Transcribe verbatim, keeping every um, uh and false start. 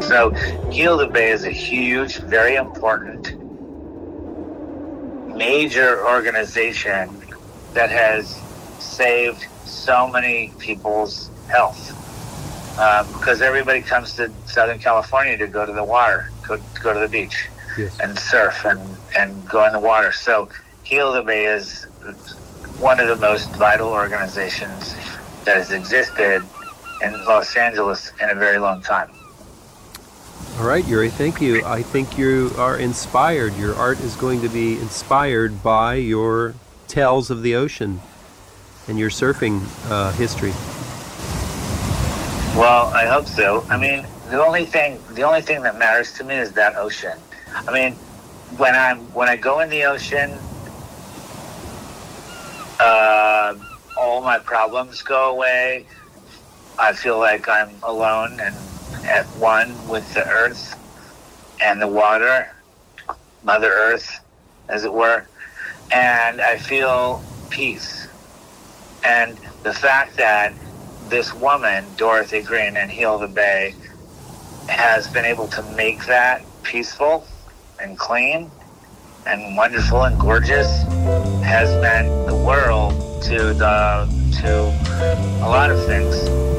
So Heal the Bay is a huge, very important, major organization that has saved so many people's health. Um, because everybody comes to Southern California to go to the water, go, go to the beach, yes, and surf and, and go in the water. So Heal the Bay is one of the most vital organizations that has existed in Los Angeles in a very long time. All right, Yuri, thank you. I think you are inspired. Your art is going to be inspired by your tales of the ocean and your surfing uh, history. Well, I hope so. I mean, the only thing the only thing that matters to me is that ocean. I mean, when I'm when I go in the ocean, uh, all my problems go away. I feel like I'm alone and at one with the earth and the water, Mother Earth, as it were, and I feel peace. And the fact that this woman, Dorothy Green, in Heal the Bay, has been able to make that peaceful and clean and wonderful and gorgeous has meant the world to the to a lot of things.